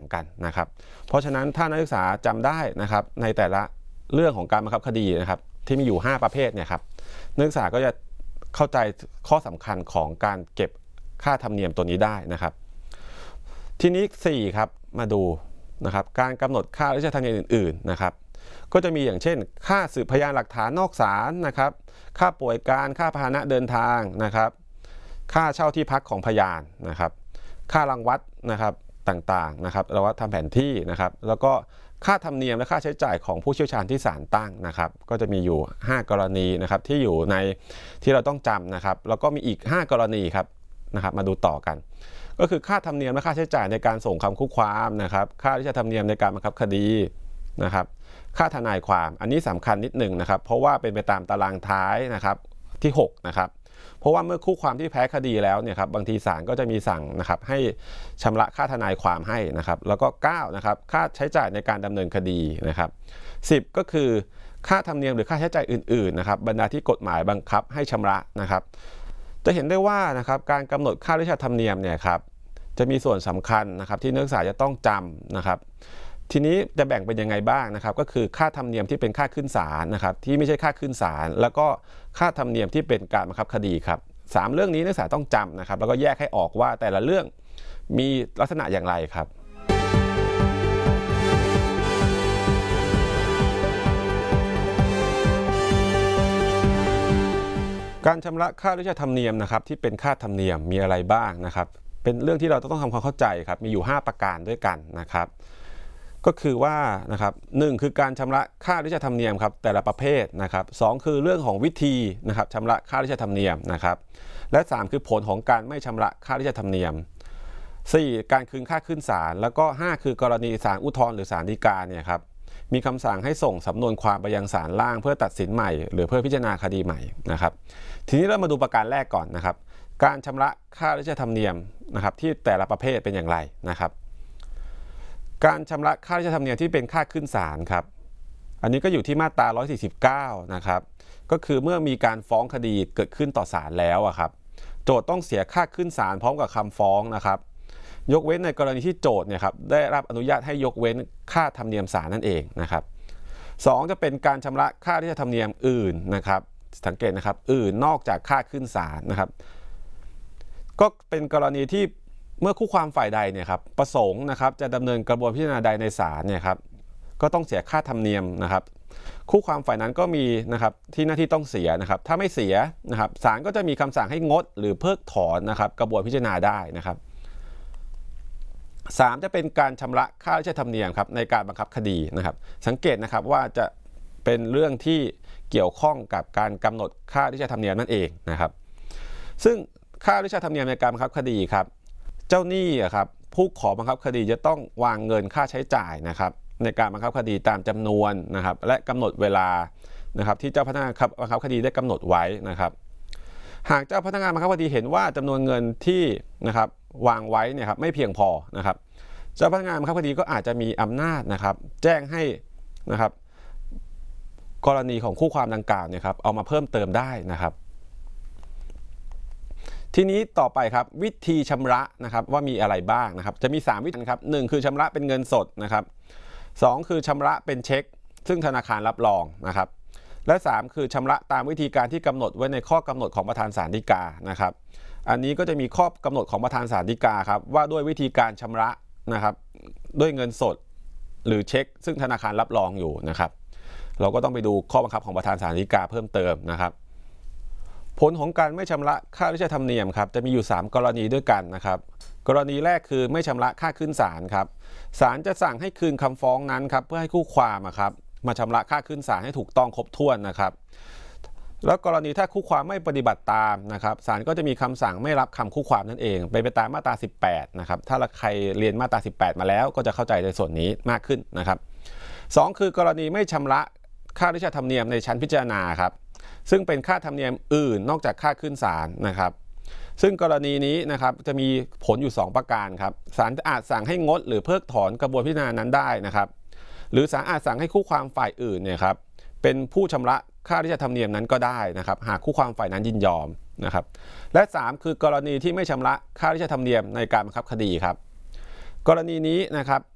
กันนะครับเพราะฉะนั้นถ้านักศึกษาจำได้นะครับในแต่ละเรื่องของการบังคับคดีนะครับที่มีอยู่5ประเภทเนี่ยครับนักศึกษาก็จะเข้าใจข้อสำคัญของการเก็บค่าธรรมเนียมตัวนี้ได้นะครับทีนี้4ครับมาดูนะครับการกำหนดค่าราชธรรมเนียมอื่นๆนะครับก็จะมีอย่างเช่นค่าสืบพยานหลักฐานนอกศาลนะครับค่าป่วยการค่าพาหนะเดินทางนะครับค่าเช่าที่พักของพยานนะครับค่ารังวัดนะครับต่างๆนะครับเราว่าทำแผนที่นะครับแล้วก็ค่าธรรมเนียมและค่าใช้จ่ายของผู้เชี่ยวชาญที่ศาลตั้งนะครับก็จะมีอยู่5กรณีนะครับที่อยู่ในที่เราต้องจำนะครับแล้วก็มีอีก5กรณีครับนะครับมาดูต่อกันก็คือค่าธรรมเนียมและค่าใช้จ่ายในการส่งคำคู่ความนะครับค่าราชธรรมเนียมในการบังคับคดีนะครับค่าทนายความอันนี้สำคัญนิดหนึ่งนะครับเพราะว่าเป็นไปตามตารางท้ายนะครับที่6นะครับเพราะว่าเมื่อคู่ความที่แพ้คดีแล้วเนี่ยครับบางทีศาลก็จะมีสั่งนะครับให้ชำระค่าทนายความให้นะครับแล้วก็9นะครับค่าใช้จ่ายในการดำเนินคดีนะครับ10ก็คือค่าธรรมเนียมหรือค่าใช้จ่ายอื่นๆนะครับบรรดาที่กฎหมายบังคับให้ชำระนะครับจะเห็นได้ว่านะครับการกำหนดค่าราชธรรมเนียมเนี่ยครับจะมีส่วนสำคัญนะครับที่นักศึกษาจะต้องจำนะครับทีนี้จะแบ่งเป็นยังไงบ้างนะครับก็คือค่าธรรมเนียมที่เป็นค่าขึ้นศาลนะครับที่ไม่ใช่ค่าขึ้นศาลแล้วก็ค่าธรรมเนียมที่เป็นการบังคับคดีครับ3เรื่องนี้นักศึกษาต้องจำนะครับแล้วก็แยกให้ออกว่าแต่ละเรื่องมีลักษณะอย่างไรครับการชำระค่าราชธรรมเนียมนะครับที่เป็นค่าธรรมเนียมมีอะไรบ้างนะครับเป็นเรื่องที่เราต้องทำความเข้าใจครับมีอยู่5ประการด้วยกันนะครับก็คือว่านะครับ1คือการชำระค่าราชธรรมเนียมครับแต่ละประเภทนะครับ2คือเรื่องของวิธีนะครับชำระค่าราชธรรมเนียมนะครับและ3คือผลของการไม่ชำระค่าราชธรรมเนียม4การคืนค่าขึ้นศาลแล้วก็5คือกรณีศาลอุทธรณ์หรือศาลฎีกาเนี่ยครับมีคำสั่งให้ส่งสำนวนความไปยังศาลล่างเพื่อตัดสินใหม่หรือเพื่อพิจารณาคดีใหม่นะครับทีนี้เรามาดูประการแรกก่อนนะครับการชำระค่าราชธรรมเนียมนะครับที่แต่ละประเภทเป็นอย่างไรนะครับการชำระค่าราชธรรมเนียมที่เป็นค่าขึ้นศาลครับอันนี้ก็อยู่ที่มาตรา149นะครับก็คือเมื่อมีการฟ้องคดีเกิดขึ้นต่อศาลแล้วครับโจทก์ต้องเสียค่าขึ้นศาลพร้อมกับคำฟ้องนะครับยกเว้นในกรณีที่โจทก์เนี่ยครับได้รับอนุญาตให้ยกเว้นค่าธรรมเนียมศาลนั่นเองนะครับ2จะเป็นการชำระค่าราชธรรมเนียมอื่นนะครับสังเกตนะครับอื่นนอกจากค่าขึ้นศาลนะครับก็เป็นกรณีที่เมื่อคู่ความฝ่ายใดเนี่ยครับประสงค์นะครับจะดำเนินกระบวนพิจารณาใดในศาลเนี่ยครับก็ต้องเสียค่าธรรมเนียมนะครับคู่ความฝ่ายนั้นก็มีนะครับที่หน้าที่ต้องเสียนะครับถ้าไม่เสียนะครับศาลก็จะมีคำสั่งให้งดหรือเพิกถอนนะครับกระบวนพิจารณาได้นะครับ3จะเป็นการชำระค่าราชธรรมเนียมครับในการบังคับคดีนะครับสังเกตนะครับว่าจะเป็นเรื่องที่เกี่ยวข้องกับการกำหนดค่าราชธรรมเนียมนั่นเองนะครับซึ่งค่าราชธรรมเนียมในการบังคับคดีครับเจ้าหนี้ครับผู้ขอบังคับคดีจะต้องวางเงินค่าใช้จ่ายนะครับในการบังคับคดีตามจำนวนนะครับและกำหนดเวลานะครับที่เจ้าพนักงานบังคับคดีได้กำหนดไว้นะครับหากเจ้าพนักงานบังคับคดีเห็นว่าจำนวนเงินที่นะครับวางไว้เนี่ยครับไม่เพียงพอนะครับเจ้าพนักงานบังคับคดีก็อาจจะมีอำนาจนะครับแจ้งให้นะครับกรณีของคู่ความดังกล่าวเนี่ยครับเอามาเพิ่มเติมได้นะครับทีนี้ต่อไปครับวิธีชำระนะครับว่ามีอะไรบ้างนะครับจะมี3วิธีครับ1คือชำระเป็นเงินสดนะครับ2คือชำระเป็นเช็คซึ่งธนาคารรับรองนะครับและ3คือชำระตามวิธีการที่กำหนดไว้ในข้อกำหนดของประธานศาลฎีกานะครับอันนี้ก็จะมีข้อกำหนดของประธานศาลฎีกาครับว่าด้วยวิธีการชำระนะครับด้วยเงินสดหรือเช็คซึ่งธนาคารรับรองอยู่นะครับเราก็ต้องไปดูข้อบังคับของประธานศาลฎีกาเพิ่มเติมนะครับผลของการไม่ชำระค่าราชธรรมเนียมครับจะมีอยู่3กรณีด้วยกันนะครับกรณีแรกคือไม่ชำระค่าขึ้นศาลครับศาลจะสั่งให้คืนคำฟ้องนั้นครับเพื่อให้คู่ความครับมาชำระค่าขึ้นศาลให้ถูกต้องครบถ้วนนะครับแล้วกรณีถ้าคู่ความไม่ปฏิบัติตามนะครับศาลก็จะมีคำสั่งไม่รับคำคู่ความนั่นเองไปตามมาตรา18นะครับถ้าใครเรียนมาตรา18มาแล้วก็จะเข้าใจในส่วนนี้มากขึ้นนะครับ2คือกรณีไม่ชำระค่าราชธรรมเนียมในชั้นพิจารณาครับซึ่งเป็นค่าธรรมเนียมอื่นนอกจากค่าขึ้นศาลนะครับซึ่งกรณีนี้นะครับจะมีผลอยู่2ประการครับศาลอาจสั่งให้งดหรือเพิกถอนกระบวนพิจารณานั้นได้นะครับหรือศาลอาจสั่งให้คู่ความฝ่ายอื่นเนี่ยครับเป็นผู้ชำระค่าราชธรรมเนียมนั้นก็ได้นะครับหากคู่ความฝ่ายนั้นยินยอมนะครับและ3คือกรณีที่ไม่ชำระค่าราชธรรมเนียมในการบังคับคดีครับกรณีนี้นะครับ